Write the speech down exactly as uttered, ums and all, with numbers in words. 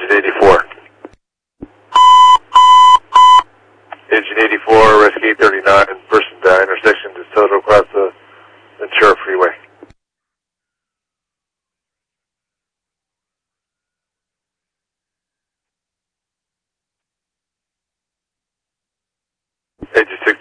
Engine eighty-four. Engine eighty-four, rescue eight thirty-nine, person uh, intersection to total across the Ventura Freeway. Engine six